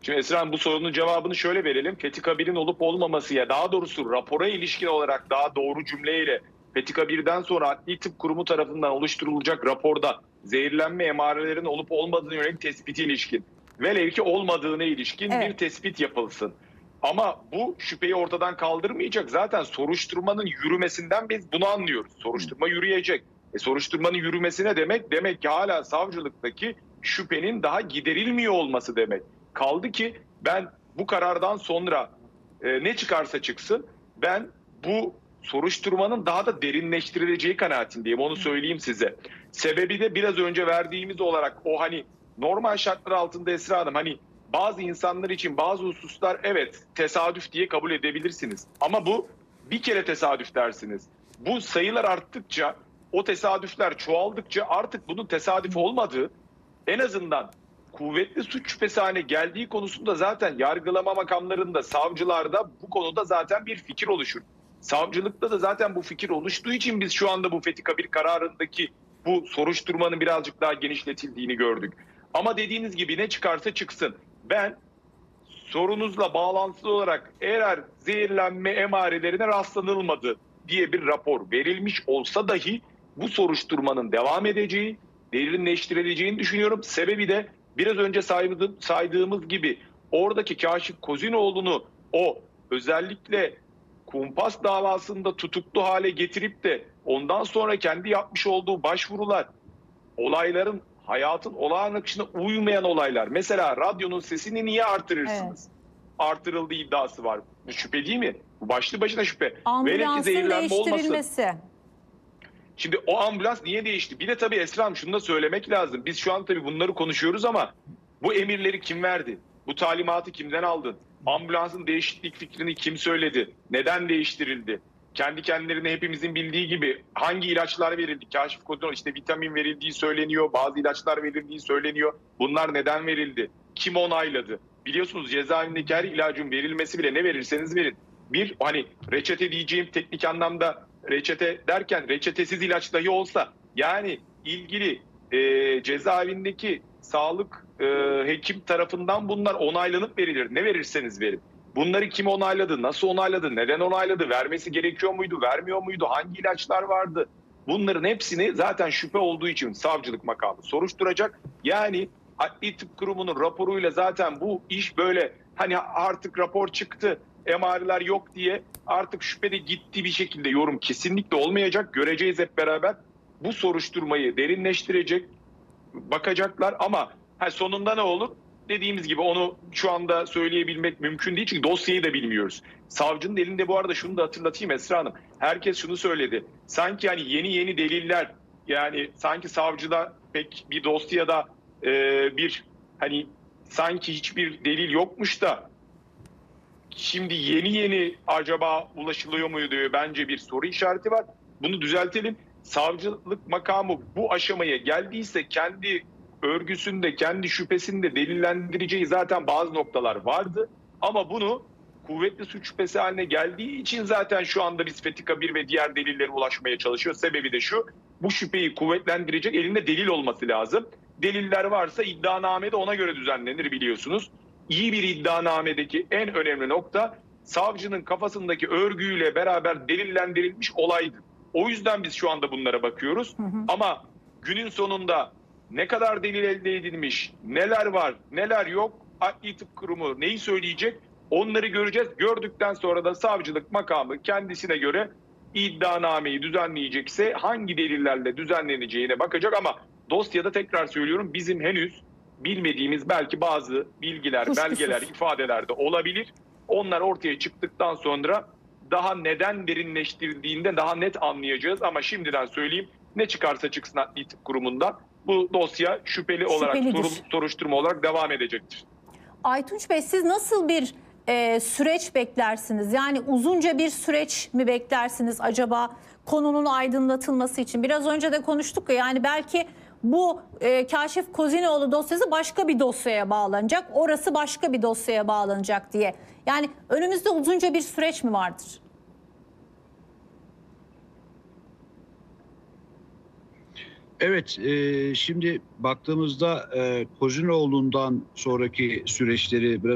Şimdi Esra Hanım, bu sorunun cevabını şöyle verelim. Fetika 1'in olup olmamasıya, daha doğrusu rapora ilişkin olarak daha doğru cümleyle Fetika 1'den sonra Adli Tıp Kurumu tarafından oluşturulacak raporda zehirlenme emarelerinin olup olmadığına yönelik tespiti ilişkin, velev ki olmadığına ilişkin bir Evet. tespit yapılsın. Ama bu şüpheyi ortadan kaldırmayacak. Zaten soruşturmanın yürümesinden biz bunu anlıyoruz. Soruşturma yürüyecek. Soruşturmanın yürümesi ne demek? Demek ki hala savcılıktaki şüphenin daha giderilmiyor olması demek. Kaldı ki ben bu karardan sonra ne çıkarsa çıksın, ben bu soruşturmanın daha da derinleştirileceği kanaatindeyim. Onu söyleyeyim size. Sebebi de biraz önce verdiğimiz olarak o hani normal şartlar altında Esra Hanım, hani bazı insanlar için bazı hususlar evet tesadüf diye kabul edebilirsiniz. Ama bu bir kere tesadüf dersiniz. Bu sayılar arttıkça, o tesadüfler çoğaldıkça artık bunun tesadüf olmadığı, en azından kuvvetli suç şüphesi haline geldiği konusunda zaten yargılama makamlarında, savcılarda bu konuda zaten bir fikir oluşur. Savcılıkta da zaten bu fikir oluştuğu için biz şu anda bu Fetika 1 kararındaki bu soruşturmanın birazcık daha genişletildiğini gördük. Ama dediğiniz gibi ne çıkarsa çıksın. Ben sorunuzla bağlantılı olarak eğer zehirlenme emarelerine rastlanılmadı diye bir rapor verilmiş olsa dahi bu soruşturmanın devam edeceği, derinleştirileceğini düşünüyorum. Sebebi de biraz önce saydığımız gibi oradaki Kaşif Kozinoğlu'nu o özellikle kumpas davasında tutuklu hale getirip de ondan sonra kendi yapmış olduğu başvurular, olayların, hayatın olağan akışına uymayan olaylar. Mesela radyonun sesini niye artırırsınız? Evet. Artırıldığı iddiası var. Bu şüphe değil mi? Bu başlı başına şüphe. Velev ki Ambulansın zehirlenme olmasın. değiştirilmesi. Şimdi o ambulans niye değişti? Bir de tabii Esra Hanım şunu da söylemek lazım. Biz şu an tabii bunları konuşuyoruz ama bu emirleri kim verdi? Bu talimatı kimden aldın? Ambulansın değişiklik fikrini kim söyledi? Neden değiştirildi? Kendi kendilerine hepimizin bildiği gibi hangi ilaçlar verildi? Kaşif Kozinoğlu işte vitamin verildiği söyleniyor. Bazı ilaçlar verildiği söyleniyor. Bunlar neden verildi? Kim onayladı? Biliyorsunuz cezaevindeki her ilacın verilmesi bile, ne verirseniz verin, bir hani reçete diyeceğim teknik anlamda, reçete derken reçetesiz ilaç dahi olsa, yani ilgili cezaevindeki sağlık hekim tarafından bunlar onaylanıp verilir. Ne verirseniz verin. Bunları kim onayladı, nasıl onayladı, neden onayladı, vermesi gerekiyor muydu, vermiyor muydu, hangi ilaçlar vardı? Bunların hepsini zaten şüphe olduğu için savcılık makamı soruşturacak. Yani Adli Tıp Kurumu'nun raporuyla zaten bu iş böyle hani artık rapor çıktı, emareler yok diye artık şüphede gitti bir şekilde yorum kesinlikle olmayacak. Göreceğiz hep beraber. Bu soruşturmayı derinleştirecek, bakacaklar ama sonunda ne olur? Dediğimiz gibi onu şu anda söyleyebilmek mümkün değil çünkü dosyayı da bilmiyoruz. Savcının elinde, bu arada şunu da hatırlatayım Esra Hanım. Herkes şunu söyledi. Sanki hani yeni deliller, yani sanki savcıda pek bir dosyada bir hani sanki hiçbir delil yokmuş da şimdi yeni acaba ulaşılıyor mu diyor, bence bir soru işareti var. Bunu düzeltelim. Savcılık makamı bu aşamaya geldiyse kendi örgüsünde, kendi şüphesinde delillendireceği zaten bazı noktalar vardı. Ama bunu kuvvetli suç şüphesi haline geldiği için zaten şu anda biz Fetika 1 ve diğer delillere ulaşmaya çalışıyor. Sebebi de şu: bu şüpheyi kuvvetlendirecek elinde delil olması lazım. Deliller varsa iddianame de ona göre düzenlenir, biliyorsunuz. İyi bir iddianamedeki en önemli nokta savcının kafasındaki örgüyle beraber delillendirilmiş olaydı. O yüzden biz şu anda bunlara bakıyoruz. Ama günün sonunda ne kadar delil elde edilmiş, neler var, neler yok, Adli Tıp Kurumu neyi söyleyecek, onları göreceğiz. Gördükten sonra da savcılık makamı kendisine göre iddianameyi düzenleyecekse hangi delillerle düzenleneceğine bakacak. Ama dosyada, tekrar söylüyorum, bizim henüz bilmediğimiz belki bazı bilgiler, Kuşkusuz. belgeler, ifadeler de olabilir. Onlar ortaya çıktıktan sonra daha neden derinleştirildiğinde daha net anlayacağız. Ama şimdiden söyleyeyim, ne çıkarsa çıksın Adli Tıp Kurumu'ndan bu dosya şüpheli olarak, soruşturma olarak devam edecektir. Aytunç Bey, siz nasıl bir süreç beklersiniz? Yani uzunca bir süreç mi beklersiniz acaba konunun aydınlatılması için? Biraz önce de konuştuk ya, yani belki bu Kaşif Kozinoğlu dosyası başka bir dosyaya bağlanacak, orası başka bir dosyaya bağlanacak diye. Yani önümüzde uzunca bir süreç mi vardır? Evet, şimdi baktığımızda Kozinoğlu'ndan sonraki süreçleri biraz